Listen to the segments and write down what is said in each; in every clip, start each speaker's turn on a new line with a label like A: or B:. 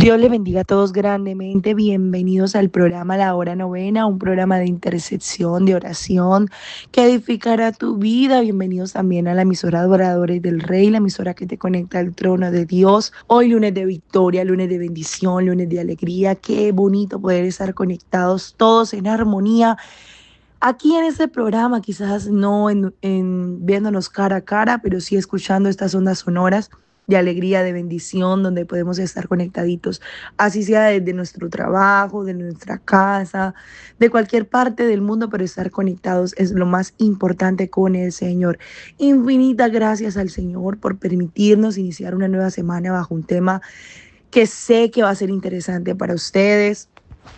A: Dios les bendiga a todos grandemente. Bienvenidos al programa La Hora Novena, un programa de intercesión, de oración que edificará tu vida. Bienvenidos también a la emisora Adoradores del Rey, la emisora que te conecta al trono de Dios. Hoy lunes de victoria, lunes de bendición, lunes de alegría. Qué bonito poder estar conectados todos en armonía. Aquí en este programa, quizás no viéndonos cara a cara, pero sí escuchando estas ondas sonoras de alegría, de bendición, donde podemos estar conectaditos, así sea desde nuestro trabajo, de nuestra casa, de cualquier parte del mundo, pero estar conectados es lo más importante con el Señor. Infinitas gracias al Señor por permitirnos iniciar una nueva semana bajo un tema que sé que va a ser interesante para ustedes.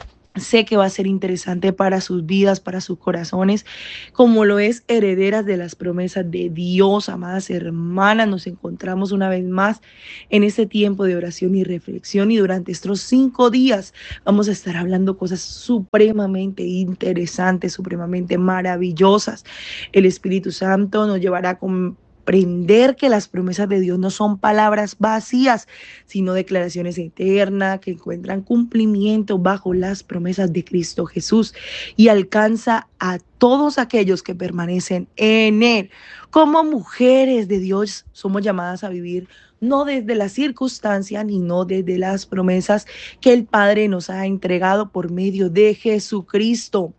A: Sé que va a ser interesante para sus vidas, para sus corazones, como lo es herederas de las promesas de Dios. Amadas hermanas, nos encontramos una vez más en este tiempo de oración y reflexión, y durante estos 5 días vamos a estar hablando cosas supremamente interesantes, supremamente maravillosas. El Espíritu Santo nos llevará a comprender que las promesas de Dios no son palabras vacías, sino declaraciones eternas que encuentran cumplimiento bajo las promesas de Cristo Jesús, y alcanza a todos aquellos que permanecen en Él. Como mujeres de Dios somos llamadas a vivir no desde la circunstancia, ni no desde las promesas que el Padre nos ha entregado por medio de Jesucristo.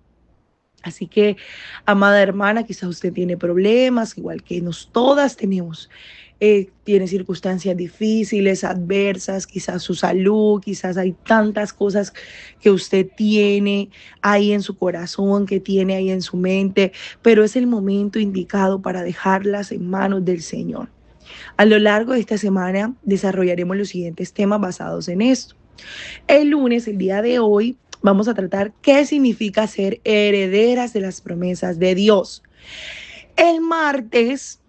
A: Así que, amada hermana, quizás usted tiene problemas, igual que nos todas tenemos. Tiene circunstancias difíciles, adversas, quizás su salud, quizás hay tantas cosas que usted tiene ahí en su corazón, que tiene ahí en su mente, pero es el momento indicado para dejarlas en manos del Señor. A lo largo de esta semana desarrollaremos los siguientes temas basados en esto. El lunes, el día de hoy, vamos a tratar qué significa ser herederas de las promesas de Dios. El martes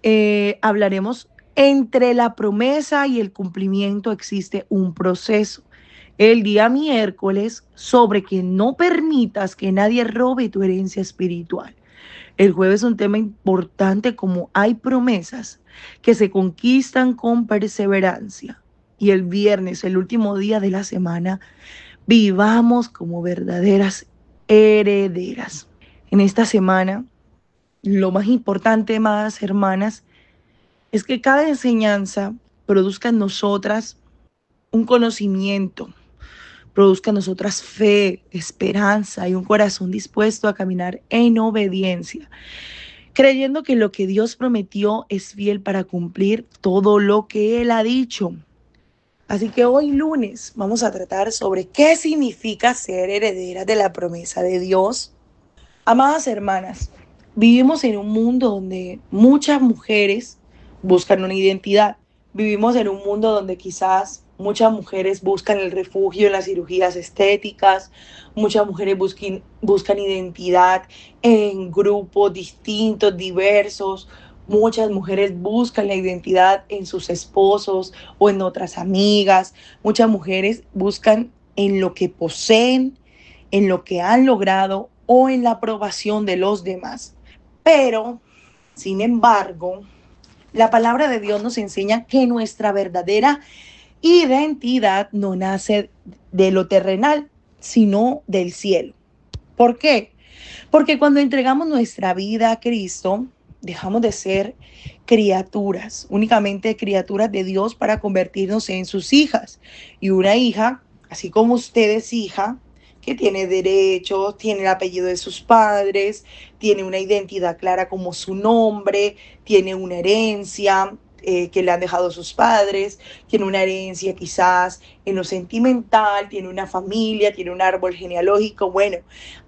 A: hablaremos entre la promesa y el cumplimiento existe un proceso. El día miércoles sobre que no permitas que nadie robe tu herencia espiritual. El jueves un tema importante, como hay promesas que se conquistan con perseverancia. Y el viernes, el último día de la semana, vivamos como verdaderas herederas. En esta semana, lo más importante, más hermanas, es que cada enseñanza produzca en nosotras un conocimiento, produzca en nosotras fe, esperanza y un corazón dispuesto a caminar en obediencia, creyendo que lo que Dios prometió es fiel para cumplir todo lo que Él ha dicho. Así que hoy lunes vamos a tratar sobre qué significa ser heredera de la promesa de Dios. Amadas hermanas, vivimos en un mundo donde muchas mujeres buscan una identidad. Vivimos en un mundo donde quizás muchas mujeres buscan el refugio en las cirugías estéticas, muchas mujeres buscan identidad en grupos distintos, diversos. Muchas mujeres buscan la identidad en sus esposos o en otras amigas. Muchas mujeres buscan en lo que poseen, en lo que han logrado o en la aprobación de los demás. Pero, sin embargo, la palabra de Dios nos enseña que nuestra verdadera identidad no nace de lo terrenal, sino del cielo. ¿Por qué? Porque cuando entregamos nuestra vida a Cristo, dejamos de ser criaturas, únicamente criaturas de Dios, para convertirnos en sus hijas. Y una hija, así como usted es hija, que tiene derechos, tiene el apellido de sus padres, tiene una identidad clara como su nombre, tiene una herencia que le han dejado sus padres, tiene una herencia quizás en lo sentimental, tiene una familia, tiene un árbol genealógico. Bueno,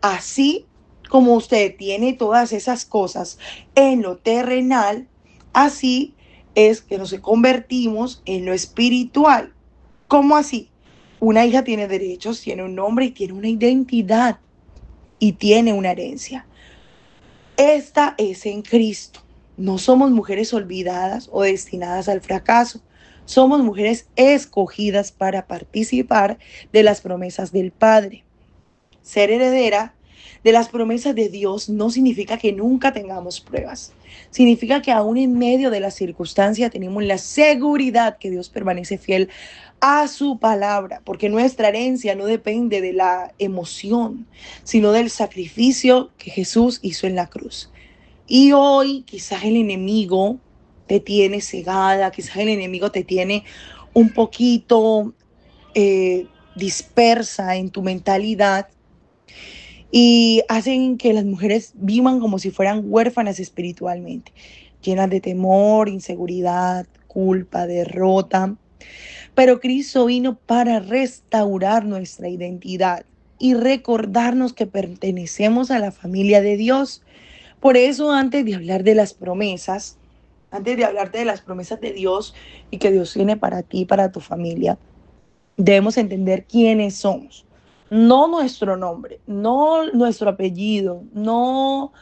A: así como usted tiene todas esas cosas en lo terrenal, así es que nos convertimos en lo espiritual. ¿Cómo así? Una hija tiene derechos, tiene un nombre y tiene una identidad y tiene una herencia. Esta es en Cristo. No somos mujeres olvidadas o destinadas al fracaso. Somos mujeres escogidas para participar de las promesas del Padre. Ser heredera de las promesas de Dios no significa que nunca tengamos pruebas. Significa que aún en medio de la circunstancia tenemos la seguridad que Dios permanece fiel a su palabra, porque nuestra herencia no depende de la emoción, sino del sacrificio que Jesús hizo en la cruz. Y hoy quizás el enemigo te tiene cegada, quizás el enemigo te tiene un poquito dispersa en tu mentalidad y hacen que las mujeres vivan como si fueran huérfanas espiritualmente, llenas de temor, inseguridad, culpa, derrota. Pero Cristo vino para restaurar nuestra identidad y recordarnos que pertenecemos a la familia de Dios. Por eso, antes de hablar de las promesas, antes de hablarte de las promesas de Dios y que Dios tiene para ti, para tu familia, debemos entender quiénes somos. No nuestro nombre, no nuestro apellido, no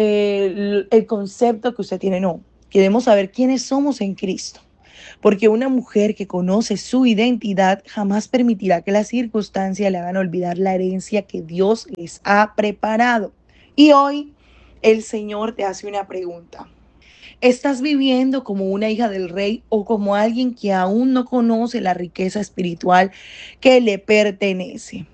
A: el concepto que usted tiene, no. Queremos saber quiénes somos en Cristo. Porque una mujer que conoce su identidad jamás permitirá que las circunstancias le hagan olvidar la herencia que Dios les ha preparado. Y hoy el Señor te hace una pregunta. ¿Estás viviendo como una hija del rey o como alguien que aún no conoce la riqueza espiritual que le pertenece?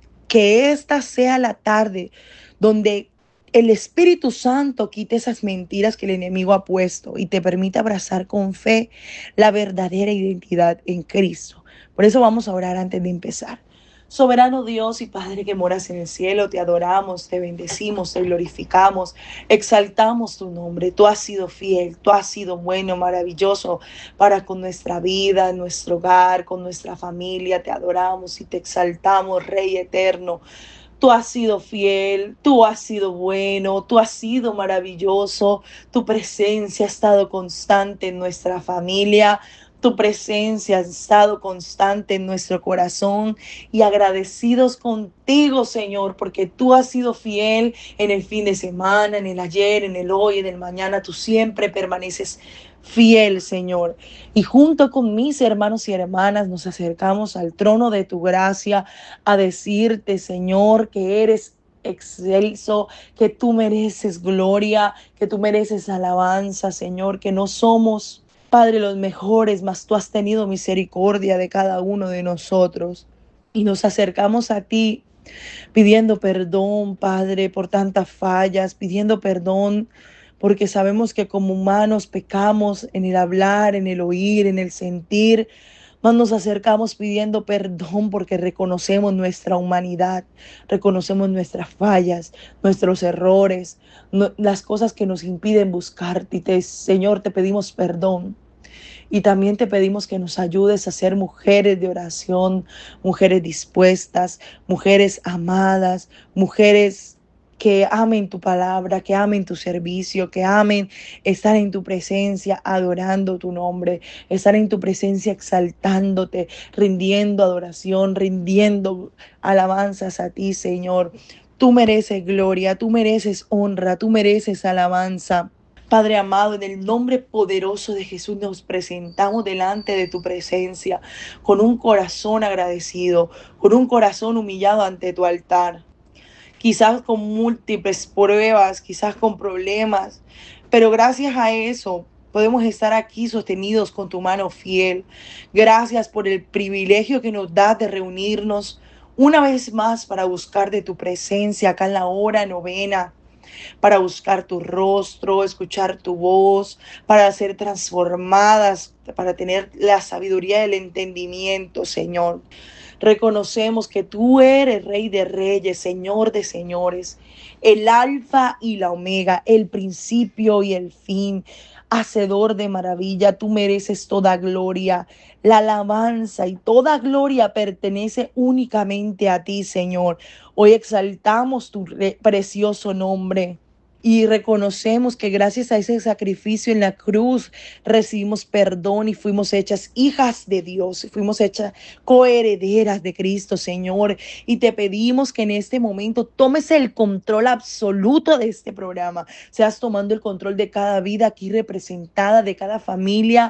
A: Que esta sea la tarde donde el Espíritu Santo quite esas mentiras que el enemigo ha puesto y te permita abrazar con fe la verdadera identidad en Cristo. Por eso vamos a orar antes de empezar. Soberano Dios y Padre que moras en el cielo, te adoramos, te bendecimos, te glorificamos, exaltamos tu nombre. Tú has sido fiel, tú has sido bueno, maravilloso para con nuestra vida, nuestro hogar, con nuestra familia. Te adoramos y te exaltamos, Rey eterno. Tú has sido fiel, tú has sido bueno, tú has sido maravilloso. Tu presencia ha estado constante en nuestra familia. Tu presencia ha estado constante en nuestro corazón y agradecidos contigo, Señor, porque tú has sido fiel en el fin de semana, en el ayer, en el hoy, en el mañana. Tú siempre permaneces fiel, Señor. Y junto con mis hermanos y hermanas nos acercamos al trono de tu gracia a decirte, Señor, que eres excelso, que tú mereces gloria, que tú mereces alabanza, Señor, que no somos, Padre, los mejores, mas tú has tenido misericordia de cada uno de nosotros. Y nos acercamos a ti pidiendo perdón, Padre, por tantas fallas, pidiendo perdón porque sabemos que como humanos pecamos en el hablar, en el oír, en el sentir, mas nos acercamos pidiendo perdón porque reconocemos nuestra humanidad, reconocemos nuestras fallas, nuestros errores, las cosas que nos impiden buscarte. Señor, te pedimos perdón. Y también te pedimos que nos ayudes a ser mujeres de oración, mujeres dispuestas, mujeres amadas, mujeres que amen tu palabra, que amen tu servicio, que amen estar en tu presencia adorando tu nombre, estar en tu presencia exaltándote, rindiendo adoración, rindiendo alabanzas a ti, Señor. Tú mereces gloria, tú mereces honra, tú mereces alabanza. Padre amado, en el nombre poderoso de Jesús nos presentamos delante de tu presencia con un corazón agradecido, con un corazón humillado ante tu altar. Quizás con múltiples pruebas, quizás con problemas, pero gracias a eso podemos estar aquí sostenidos con tu mano fiel. Gracias por el privilegio que nos das de reunirnos una vez más para buscar de tu presencia acá en la hora novena, para buscar tu rostro, escuchar tu voz, para ser transformadas, para tener la sabiduría del entendimiento, Señor. Reconocemos que tú eres Rey de Reyes, Señor de Señores, el Alfa y la Omega, el principio y el fin, hacedor de maravilla. Tú mereces toda gloria, la alabanza y toda gloria pertenece únicamente a ti, Señor. Hoy exaltamos tu precioso nombre. Y reconocemos que gracias a ese sacrificio en la cruz recibimos perdón y fuimos hechas hijas de Dios, fuimos hechas coherederas de Cristo, Señor. Y te pedimos que en este momento tomes el control absoluto de este programa, seas tomando el control de cada vida aquí representada, de cada familia,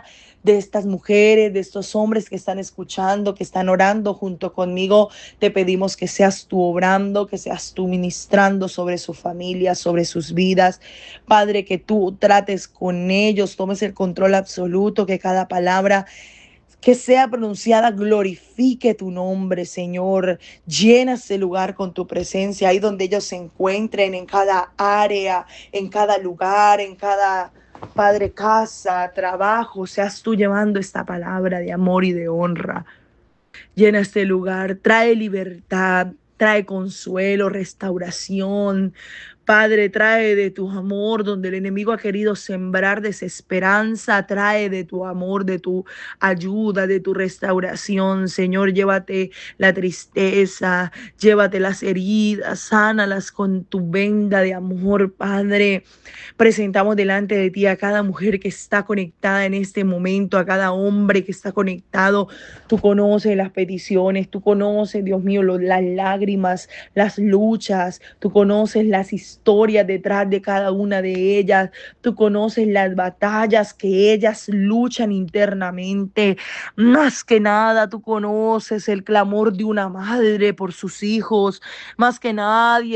A: de estas mujeres, de estos hombres que están escuchando, que están orando junto conmigo. Te pedimos que seas tú obrando, que seas tú ministrando sobre su familia, sobre sus vidas. Padre, que tú trates con ellos, tomes el control absoluto, que cada palabra que sea pronunciada glorifique tu nombre, Señor. Llena ese lugar con tu presencia, ahí donde ellos se encuentren, en cada área, en cada lugar, en cada, Padre, casa, trabajo. Seas tú llevando esta palabra de amor y de honra. Llena este lugar, trae libertad, trae consuelo, restauración. Padre, trae de tu amor donde el enemigo ha querido sembrar desesperanza, trae de tu amor, de tu ayuda, de tu restauración. Señor, llévate la tristeza, llévate las heridas, sánalas con tu venda de amor, Padre. Presentamos delante de ti a cada mujer que está conectada en este momento, a cada hombre que está conectado. Tú conoces las peticiones, tú conoces, Dios mío, las lágrimas, las luchas, tú conoces las historias detrás de cada una de ellas, tú conoces las batallas que ellas luchan internamente. Más que nada, tú conoces el clamor de una madre por sus hijos, más que nadie.